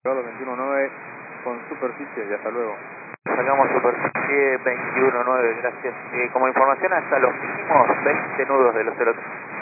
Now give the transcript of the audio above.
Carlos 21.9 con superficie y hasta luego. Sacamos superficie 21.9, gracias. Como información, hasta los mínimos 20 nudos de los 03.